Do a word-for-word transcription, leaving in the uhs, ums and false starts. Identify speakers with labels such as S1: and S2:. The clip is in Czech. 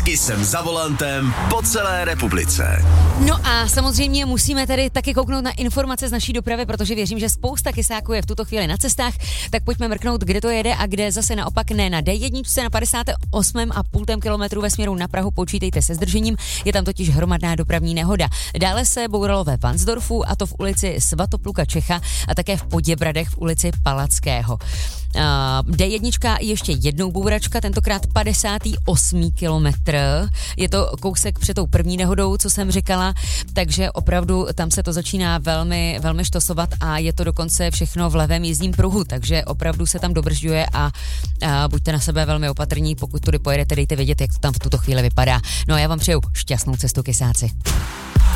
S1: Kisem za volantem po celé republice.
S2: No a samozřejmě musíme tady taky kouknout na informace z naší dopravy, protože věřím, že spousta kysáků je v tuto chvíli na cestách, tak pojďme mrknout, kde to jede a kde zase naopak ne. Na dé jedna na padesát osm a půl kilometru ve směru na Prahu počítejte se zdržením, je tam totiž hromadná dopravní nehoda. Dále se bouralo ve Vansdorfu, a to v ulici Svatopluka Čecha a také v Poděbradech v ulici Palackého. Uh, dé jedna ještě jednou bouračka, tentokrát padesátý osmý kilometr. Je to kousek před tou první nehodou, co jsem říkala, takže opravdu tam se to začíná velmi, velmi štosovat a je to dokonce všechno v levém jízdním pruhu, takže opravdu se tam dobržďuje a, a buďte na sebe velmi opatrní, pokud tudy pojedete, dejte vědět, jak to tam v tuto chvíli vypadá. No a já vám přeju šťastnou cestu, kysáci.